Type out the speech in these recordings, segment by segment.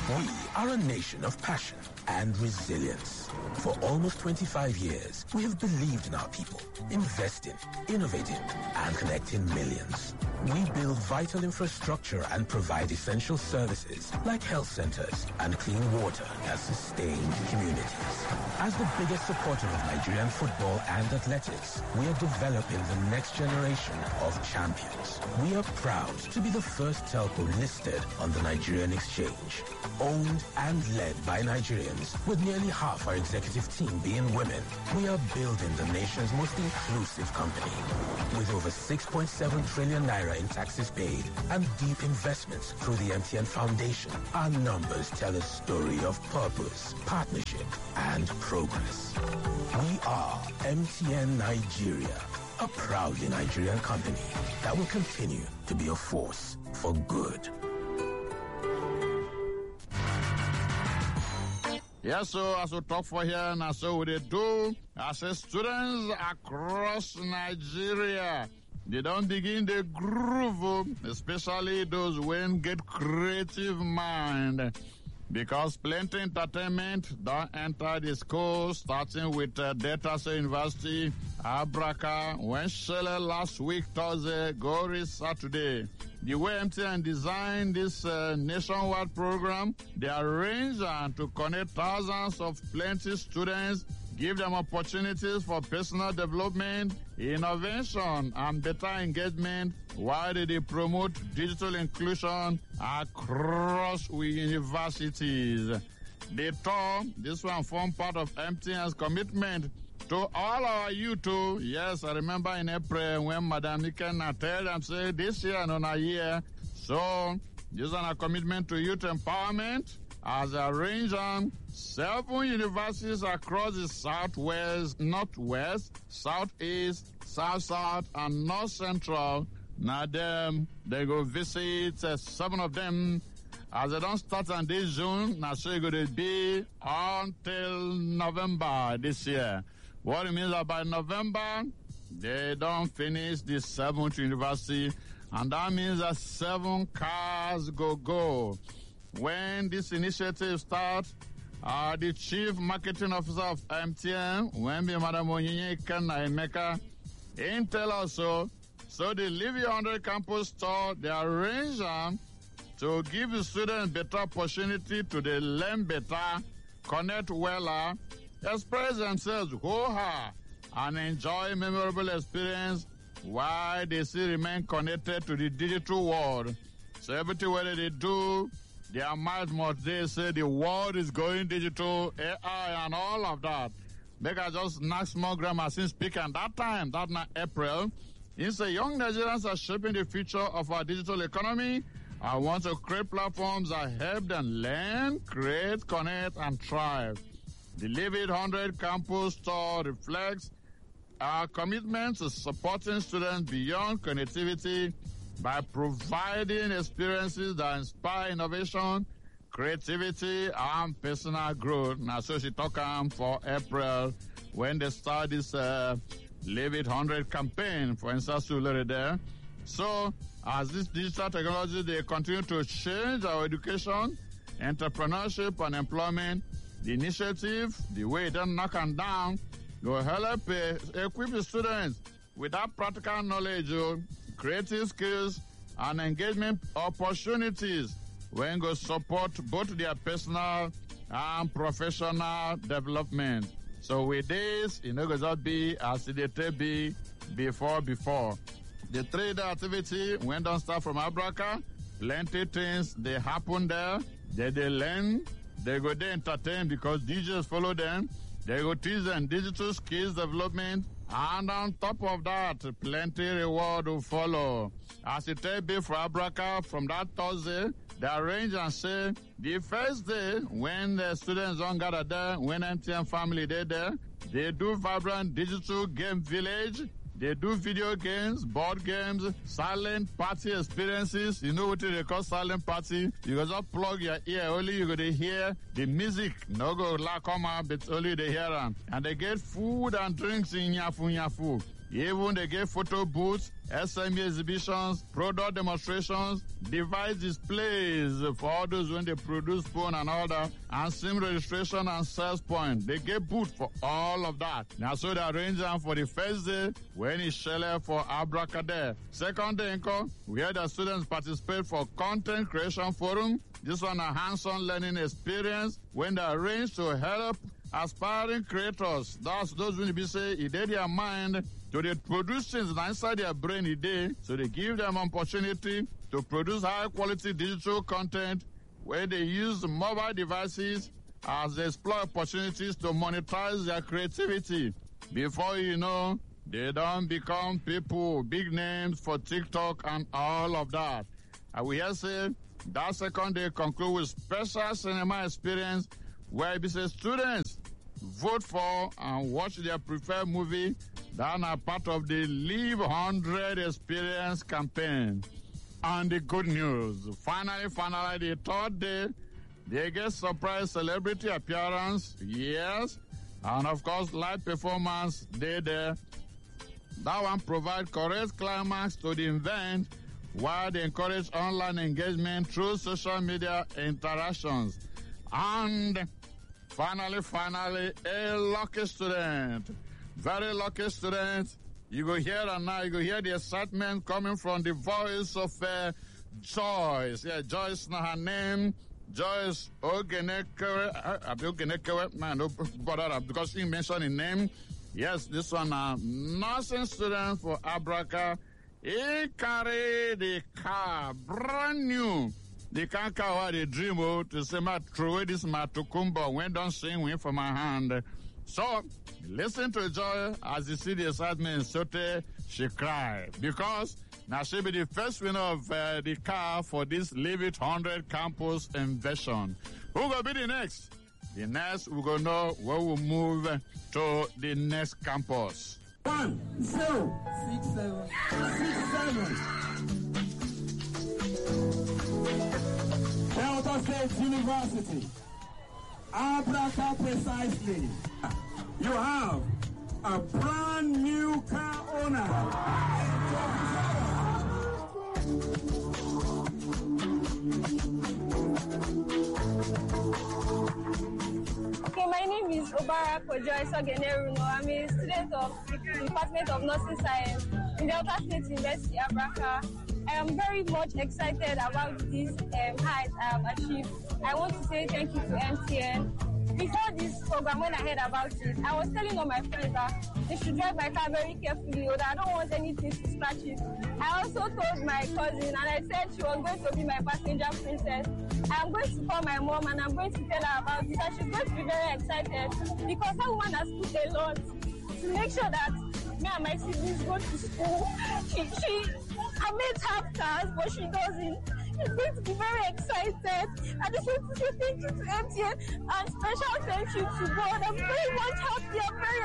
We are a nation of passion and resilience. For almost 25 years, we have believed in our people, investing, innovating, and connecting millions. We build vital infrastructure and provide essential services like health centers and clean water that sustain communities. As the biggest supporter of Nigerian football and athletics, we are developing the next generation of champions. We are proud to be the first telco listed on the Nigerian exchange, owned and led by Nigerians, with nearly half our executive team being women. We are building the nation's most inclusive company, with over 6.7 trillion naira in taxes paid and deep investments through the MTN Foundation. Our numbers tell a story of purpose, partnership, and progress. We are MTN Nigeria, a proudly Nigerian company that will continue to be a force for good. Yes, so as we talk for here, and so we do, as students across Nigeria, they don't begin the groove, especially those when get creative mind, because plenty entertainment don't enter the school, starting with Delta State University, Abraka, when Shele last week, Thursday, Gori Saturday. The way MTN designed this nationwide program, they arrange to connect thousands of plenty students, give them opportunities for personal development, innovation, and better engagement, while they promote digital inclusion across universities. They thought this one formed part of MTN's commitment to all our youth. Yes, I remember in April when Madam Nikena told them, say, this year, no, a year. So, this is a commitment to youth empowerment as arranged on 7 universities across the Southwest, Northwest, Southeast, South, and North Central. Now, they go visit 7 of them as they don't start on this June. Now, so it's going to be until November this year. What it means that by November, they don't finish the 7th university, and that means that 7 cars go. When this initiative starts, the Chief Marketing Officer of MTN, when be Madam Onyinye Ikenna Emeka, Intel also, so the Live Your 100 campus store, they arrange to give the students better opportunity to they learn better, connect well, express themselves and enjoy memorable experience while they still remain connected to the digital world. So everywhere they do, their mind must they say the world is going digital, AI and all of that. Make I just knock small grammar since speaking that time, that not April. He said young Nigerians are shaping the future of our digital economy. I want to create platforms that help them learn, create, connect, and thrive. The Live It 100 campus store reflects our commitment to supporting students beyond connectivity by providing experiences that inspire innovation, creativity, and personal growth. Now, so she talk for April when they start this Live It 100 campaign, for instance, there. So, as this digital technology, they continue to change our education, entrepreneurship, and employment. The initiative, the way they knock them down, will help equip the students with that practical knowledge, creative skills, and engagement opportunities when go support both their personal and professional development. So with this, it no go just be as it be before. The 3-day activity went on start from Abraka. Plenty things they happen there. They learn. They go there entertain because DJs follow them. They go teach them digital skills development. And on top of that, plenty reward will follow. As it be for Abraka from that Thursday, they arrange and say the first day when the students don't gather there, when MTN family they there, they do vibrant digital game village. They do video games, board games, silent party experiences. You know what they call silent party? You can just plug your ear. Only you go to hear the music. No go come out, but only they hear them. And they get food and drinks in Yafu. Even they get photo booths, SME exhibitions, product demonstrations, device displays for all those when they produce phone and all that, and SIM registration and sales point. They get booth for all of that. Now so they arrange them for the first day when it's shell for Abracadabra. Second day, we had the students participate for content creation forum. This one a hands-on learning experience when they arrange to help aspiring creators. That's those when be say it did their mind to they produce things inside their brain a day, so they give them opportunity to produce high quality digital content where they use mobile devices as they explore opportunities to monetize their creativity. Before you know, they don't become people, big names for TikTok and all of that. And we have said that second day conclude with special cinema experience where it says students vote for and watch their preferred movie that are part of the Live 100 Experience campaign. And the good news, finally, the third day, they get surprise celebrity appearance, yes, and of course, live performance, they there. That one provide correct climax to the event while they encourage online engagement through social media interactions. And finally, a lucky student, very lucky student. You go here and now, you go hear the excitement coming from the voice of Joyce. Yeah, Joyce, not her name. Joyce Ogenekewe, man, no bother because she mentioned his name. Yes, this one, nursing student for Abraca. He carry the car, brand new. The car what they dream of to say, "Ma throw this matukumba when don't sing win from my hand." So listen to Joy as you see the excitement. Sote she cried because now she be the first winner of the car for this Live It 100 campus invasion. Who gonna be the next? The next we gonna know where we move to the next campus. 106767. Delta State University. Abraca precisely. You have a brand new car owner. Okay, my name is Obara Joyce Ogeneruno. I'm a student of the Department of Nursing Science in Delta State University, Abraca. I am very much excited about this height I have achieved. I want to say thank you to MTN. Before this program, when I heard about it, I was telling all my friends that they should drive my car very carefully, or that I don't want anything to scratch it. I also told my cousin, and I said she was going to be my passenger princess. I'm going to call my mom, and I'm going to tell her about it, and she's going to be very excited, because that woman has put a lot to make sure that me and my siblings go to school. I made have cars, but she doesn't. She's going to be very excited. I just want to say thank you to MTN and special thank you to God. I'm very much happy. I'm very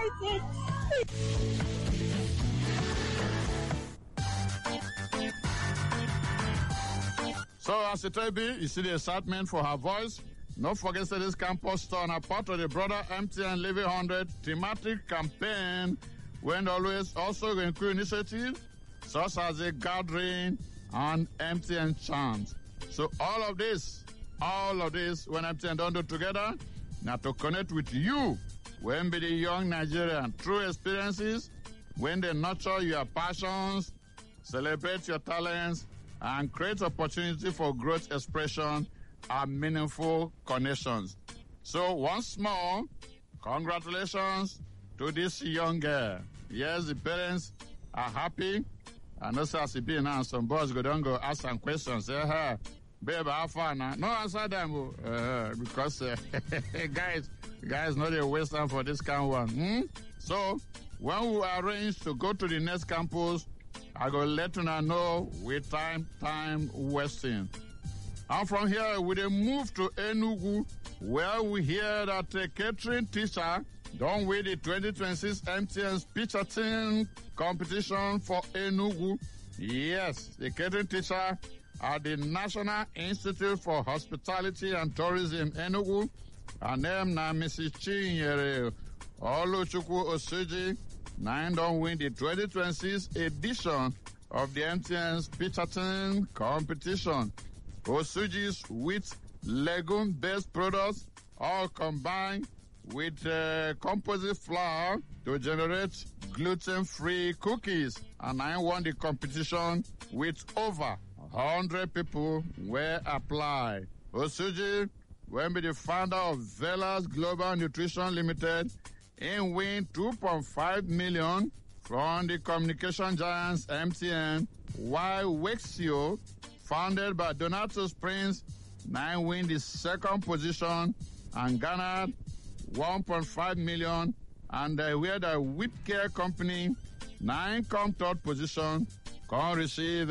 excited. So as it be, you see the excitement for her voice. Don't forget that this campus store are part of the broader MTN Live 100 thematic campaign, when always also include initiatives such as a gathering and MTN chant. So all of this, when MTN don't do together, now to connect with you, when be the young Nigerian, through experiences, when they nurture your passions, celebrate your talents, and create opportunity for growth expression and meaningful connections. So once more, congratulations to this young girl. Yes, the parents are happy. And also as it be now, some boys don't go ask some questions. Say, hey, babe, how far now? No, answer them. Because guys, not a waste time for this kind of one. So, when we arrange to go to the next campus, I go let you know with time wasting. And from here, we then move to Enugu, where we hear that a catering teacher don't win the 2026 MTN Speech competition for Enugu. Yes, the catering teacher at the National Institute for Hospitality and Tourism Enugu. Her name na Mrs. Chinyere Oluchukwu Osuji. 9 don't win the 2026 edition of the MTN's Pitcherton competition. Osuji's wheat legume-based products all combined with composite flour to generate gluten-free cookies. And I won the competition with over 100 people were applied. Osuji will be the founder of Velas Global Nutrition Limited and win 2.5 million from the communication giants MTN, while Wexio, founded by Donato Springs, 9 win the second position and garnered 1.5 million, and where the Wheat Care Company, 9 come third position, can receive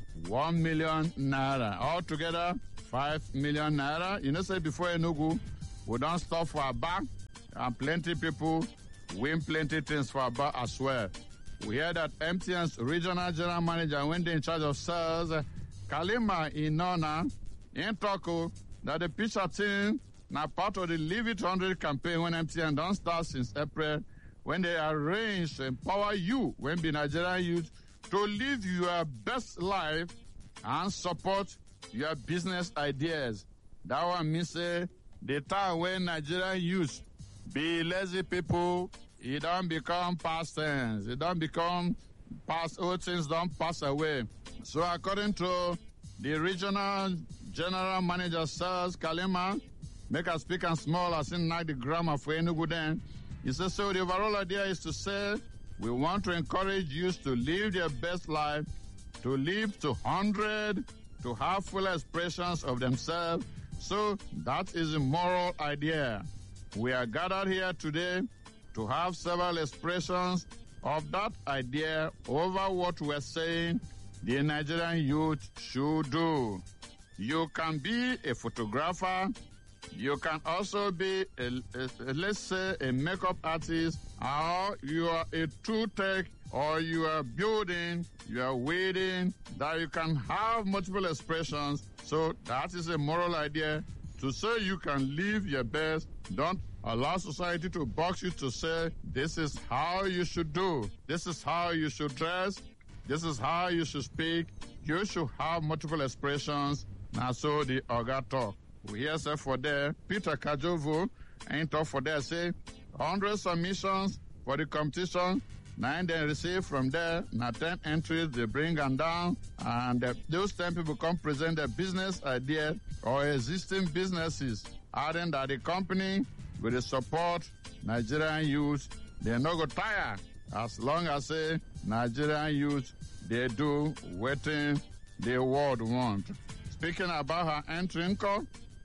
1 million naira. Altogether, 5 million naira. You know, say before Enugu, we don't stop for Aba, and plenty people win plenty things for Aba as well. We hear that MTN's regional general manager, when they in charge of sales, Kalima Inona, in Toko, that the pitcher team now part of the Leave It 100 campaign when MTN don't start since April, when they arrange to empower you, when the Nigerian youth, to live your best life and support your business ideas. That one means the time when Nigerian youth be lazy people, it don't become past tense. It don't become past, old things don't pass away. So according to the regional general manager, Sales Kalima, make us speak and small as in like the grammar for Enugu then. He says, so the overall idea is to say, we want to encourage youth to live their best life, to live to 100, to have full expressions of themselves. So that is a moral idea. We are gathered here today to have several expressions of that idea over what we're saying the Nigerian youth should do. You can be a photographer. You can also be, let's say, a makeup artist, or you are a tool tech, or you are building, you are weeding, that you can have multiple expressions. So that is a moral idea to say you can live your best. Don't allow society to box you to say, this is how you should do, this is how you should dress, this is how you should speak. You should have multiple expressions. Now, so the Oga talk. We hear say for there, Peter Kajovo, ain't talk for there, say, 100 submissions for the competition, 9 they receive from there, now 10 entries they bring them down, and those 10 people come present their business idea or existing businesses, adding that the company will support Nigerian youth. They no go tire as long as say Nigerian youth, they do what the world want. Speaking about her entry income,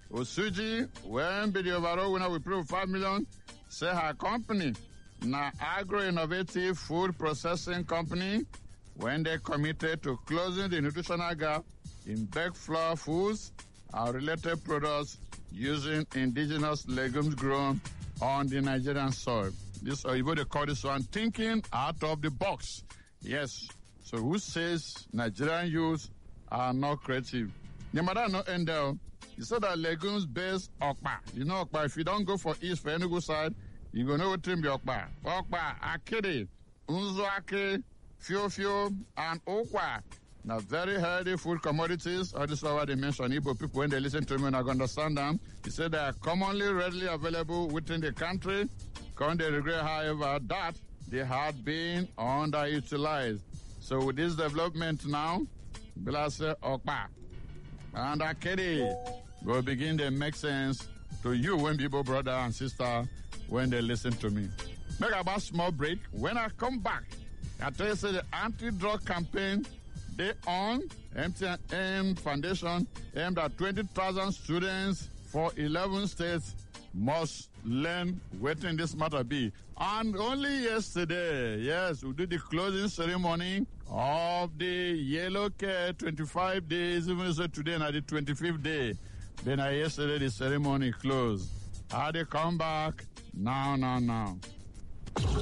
Osuji, when be the overall winner with prove 5 million, say her company, na agro-innovative food processing company, when they committed to closing the nutritional gap in baked flour foods and related products using indigenous legumes grown on the Nigerian soil. This Oyibo, they call this one thinking out of the box. Yes. So who says Nigerian youth are not creative? The matter no end there. You said that legumes-based okpa. You know okpa, if you don't go for east, for Enugu side, you go know what to be okpa. Okpa, akidi, unzuake, fio, and okwa. Now, very healthy food commodities. All this is what they mention. Igbo people, when they listen to me, and I understand them. He said they are commonly readily available within the country. Can't they regret, however, that they had been underutilized. So with this development now, Bilase okpa and akidi will begin to make sense to you when people, brother and sister, when they listen to me. Make about small break. When I come back, I tell you, say the anti-drug campaign, they on MTN Foundation aimed at 20,000 students for 11 states must learn what in this matter be. And only yesterday, yes, we did the closing ceremony of the Yellow Care 25 days, even so today na the 25th day. Then yesterday the ceremony closed. How they come back? Now.